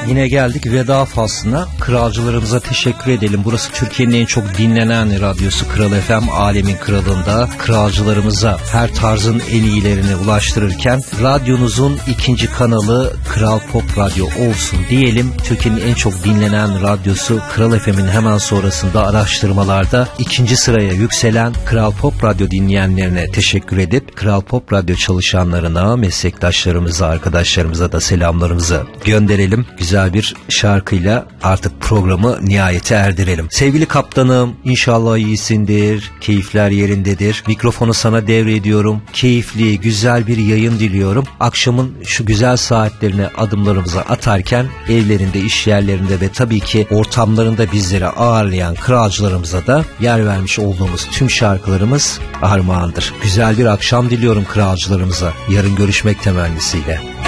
Yine geldik veda faslına. Kralcılarımıza teşekkür edelim. Burası Türkiye'nin en çok dinlenen radyosu Kral FM, alemin kralında. Kralcılarımıza her tarzın en iyilerini ulaştırırken radyonuzun ikinci kanalı Kral Pop Radyo olsun diyelim. Türkiye'nin en çok dinlenen radyosu Kral FM'in hemen sonrasında araştırmalarda ikinci sıraya yükselen Kral Pop Radyo dinleyenlerine teşekkür edip Kral Pop Radyo çalışanlarına, meslektaşlarımıza, arkadaşlarımıza da selamlarımızı gönderelim. Güzel bir şarkıyla artık programı nihayete erdirelim. Sevgili kaptanım, inşallah iyisindir, keyifler yerindedir. Mikrofonu sana devrediyorum. Keyifli, güzel bir yayın diliyorum. Akşamın şu güzel saatlerine adımlarımızı atarken evlerinde, iş yerlerinde ve tabii ki ortamlarında bizleri ağırlayan kralcılarımıza da yer vermiş olduğumuz tüm şarkılarımız armağandır. Güzel bir akşam diliyorum kralcılarımıza. Yarın görüşmek temennisiyle.